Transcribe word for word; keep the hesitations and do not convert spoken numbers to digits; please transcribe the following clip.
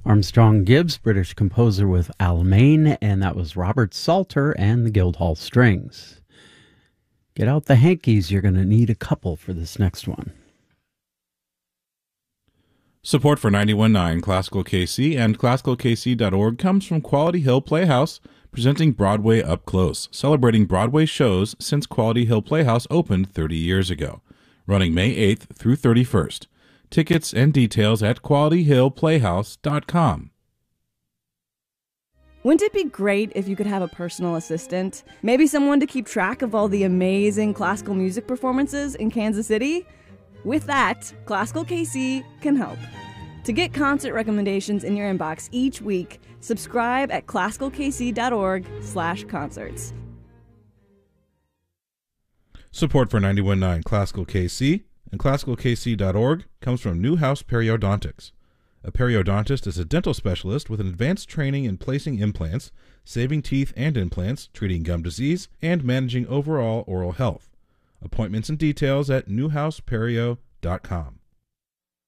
Armstrong Gibbs, British composer with Alamein, and that was Robert Salter and the Guildhall Strings. Get out the hankies, you're going to need a couple for this next one. Support for ninety-one point nine Classical K C and classical k c dot org comes from Quality Hill Playhouse, presenting Broadway Up Close, celebrating Broadway shows since Quality Hill Playhouse opened thirty years ago, running May eighth through thirty-first. Tickets and details at quality hill playhouse dot com. Wouldn't it be great if you could have a personal assistant? Maybe someone to keep track of all the amazing classical music performances in Kansas City? With that, Classical K C can help. To get concert recommendations in your inbox each week, subscribe at classical k c dot org slash concerts. Support for ninety-one point nine Classical K C and classical k c dot org comes from Newhouse Periodontics. A periodontist is a dental specialist with an advanced training in placing implants, saving teeth and implants, treating gum disease, and managing overall oral health. Appointments and details at newhouse perio dot com.